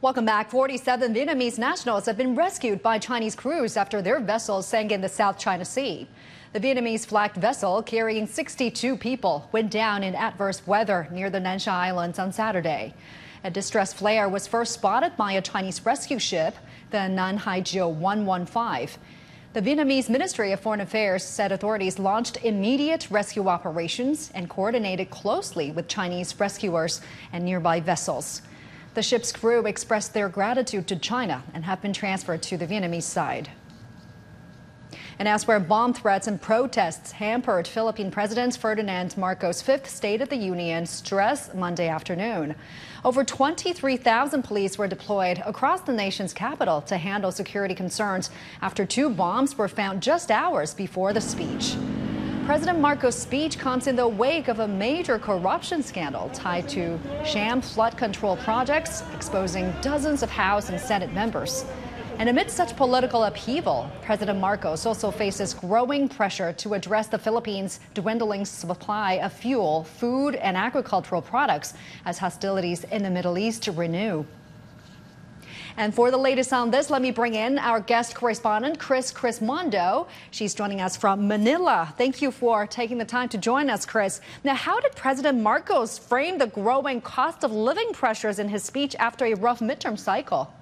Welcome back. 47 Vietnamese nationals have been rescued by Chinese crews after their vessels sank in the South China Sea. The Vietnamese flagged vessel carrying 62 people went down in adverse weather near the Nan Sha Islands on Saturday. A distress flare was first spotted by a Chinese rescue ship, the Nan Haijiu 115. The Vietnamese Ministry of Foreign Affairs said authorities launched immediate rescue operations and coordinated closely with Chinese rescuers and nearby vessels. The ship's crew expressed their gratitude to China and have been transferred to the Vietnamese side. And elsewhere, bomb threats and protests hampered Philippine President Ferdinand Marcos' fifth State of the Union address Monday afternoon. Over 23,000 police were deployed across the nation's capital to handle security concerns after two bombs were found just hours before the speech. President Marcos' speech comes in the wake of a major corruption scandal tied to sham flood control projects, exposing dozens of House and Senate members. And amid such political upheaval, President Marcos also faces growing pressure to address the Philippines' dwindling supply of fuel, food, and agricultural products as hostilities in the Middle East renew. And for the latest on this, let me bring in our guest correspondent, Chris Mondo. She's joining us from Manila. Thank you for taking the time to join us, Chris. Now, how did President Marcos frame the growing cost of living pressures in his speech after a rough midterm cycle?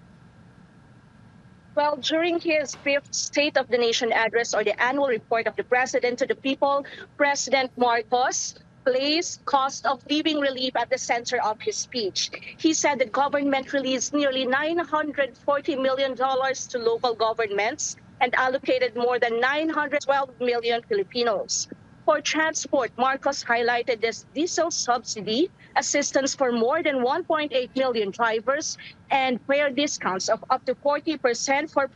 Well, during his fifth State of the Nation address, or the annual report of the president to the people, President Marcos placed cost of living relief at the center of his speech. He said the government released nearly $940 million to local governments and allocated more than 912 million Filipinos. For transport, Marcos highlighted this diesel subsidy, assistance for more than 1.8 million drivers, and fare discounts of up to 40% for